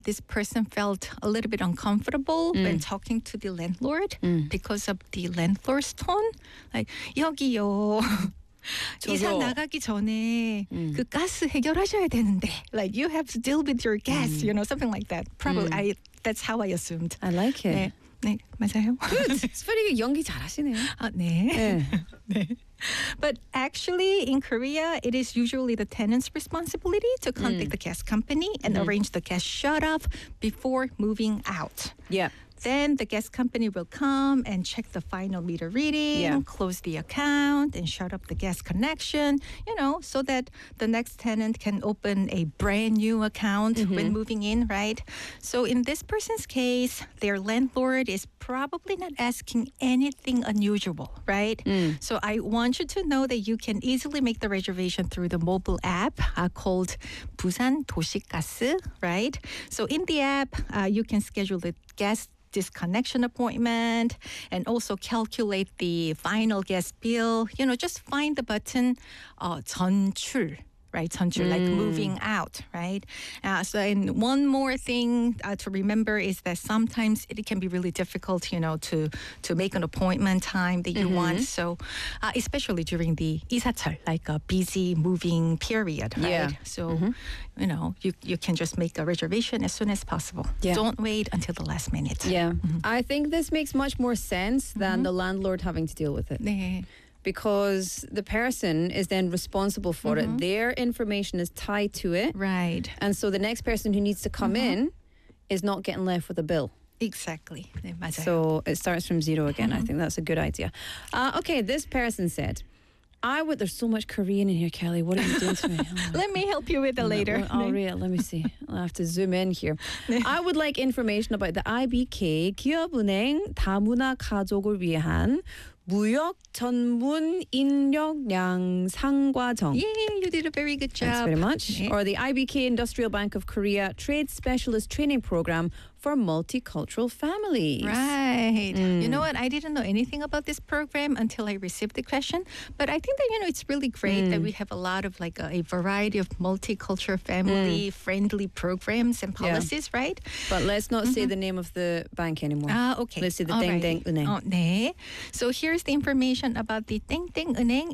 this person felt a little bit uncomfortable when talking to the landlord because of the landlord's tone. Like, 여기요. 이사 나가기 전에 그 가스 해결하셔야 되는데. Like, you have to deal with your gas, something like that. Probably, that's how I assumed. I like it. 네, 맞아요. Good. It's very good. 연기 잘하시네요. 네. 네. But actually, in Korea, it is usually the tenant's responsibility to contact the gas company and arrange the gas shut-off before moving out. Yeah. Then the gas company will come and check the final meter reading, close the account, and shut off the gas connection, so that the next tenant can open a brand new account when moving in, right? So in this person's case, their landlord is probably not asking anything unusual, right? So I want you to know that you can easily make the reservation through the mobile app called Busan 도시가스, right? So in the app, you can schedule the gas disconnection appointment and also calculate the final gas bill. Just find the button 전출. Right, 전출, like moving out, right? And one more thing to remember is that sometimes it can be really difficult, to make an appointment time that you want. So, especially during the 이사철, like a busy moving period, right? Yeah. So, you can just make a reservation as soon as possible. Yeah. Don't wait until the last minute. Yeah. I think this makes much more sense than the landlord having to deal with it. 네. Because the person is then responsible for it. Their information is tied to it. Right. And so the next person who needs to come in is not getting left with a bill. Exactly. 네, 맞아요. So it starts from zero again. I think that's a good idea. Okay, this person said, there's so much Korean in here, Kelly. What are you doing to me? Let me help you with it later. I'll read it. Let me see. I'll have to zoom in here. I would like information about the IBK 기업은행 다문화 가족을 위한 무역 전문 인력 양상 과정. Yeah, you did a very good job. Thanks very much. 네. Or the IBK Industrial Bank of Korea Trade Specialist Training Program for Multicultural Families. Right. You know what? I didn't know anything about this program until I received the question. But I think that, it's really great that we have a lot of like a variety of multicultural family-friendly programs and policies, right? But let's not say the name of the bank anymore. Okay. Let's say the Alright. 땡땡은행. 네. So here's the information about the 땡땡은행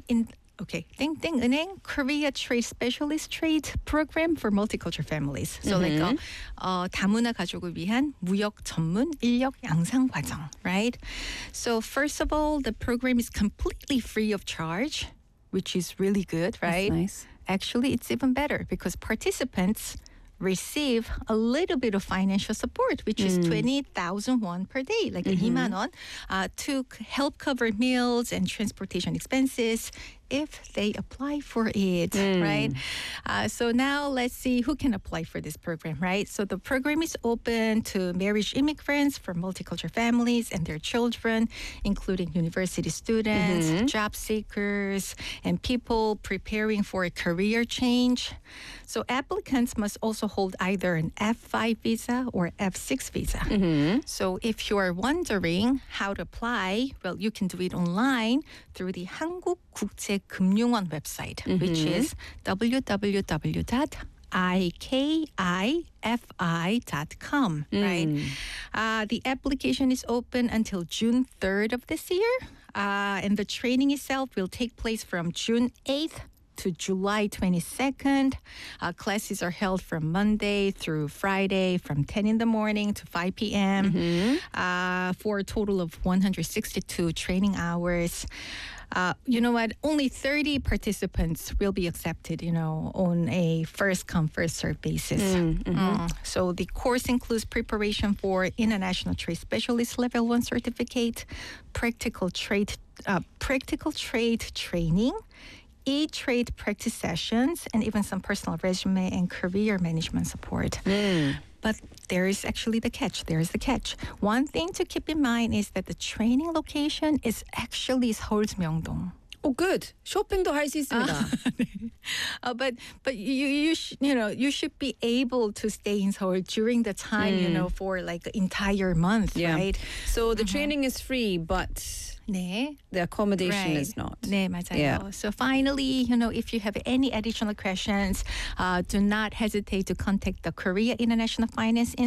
땡땡은행 Korea Trade Specialist Trade Program for Multicultural Families. So like 다문화 가족을 위한 무역 전문 인력 양상 과정, right? So first of all, the program is completely free of charge, which is really good, right? That's nice. Actually, it's even better because participants receive a little bit of financial support, which is 20,000 won per day, like 2만 won, to help cover meals and transportation expenses if they apply for it, right? So now let's see who can apply for this program, right? So the program is open to marriage immigrants from multicultural families and their children, including university students, job seekers, and people preparing for a career change. So applicants must also hold either an F5 visa or F6 visa. So if you are wondering how to apply, well, you can do it online through the 한국국제금융원 website, which is www.ikifi.com, right? The application is open until June 3rd of this year, and the training itself will take place from June 8th to July 22nd. Classes are held from Monday through Friday from 10 in the morning to 5 p.m. For a total of 162 training hours. You know what? Only 30 participants will be accepted, on a first-come, first-served basis. So the course includes preparation for International Trade Specialist Level 1 certificate, practical trade training, e-trade practice sessions, and even some personal resume and career management support. But there is actually the catch. There's the catch. One thing to keep in mind is that the training location is actually Seoul's Myeongdong. Oh, good. 쇼핑도 할 수 있습니다. But you should be able to stay in Seoul during the time for like the entire month, right? So the training is free, but 네. the accommodation Right. is not. 네, 맞아요. Yeah. So finally, if you have any additional questions, do not hesitate to contact the Korea International Finance